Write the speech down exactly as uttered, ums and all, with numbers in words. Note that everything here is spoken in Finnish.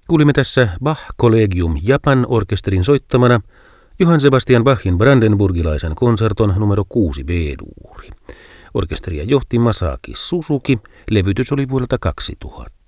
Kuulimme tässä Bach Collegium Japan orkesterin soittamana Johann Sebastian Bachin brandenburgilaisen konserton numero kuusi B-duuri. Orkesteria johti Masaki Suzuki, levytys oli vuodelta kaksituhatta.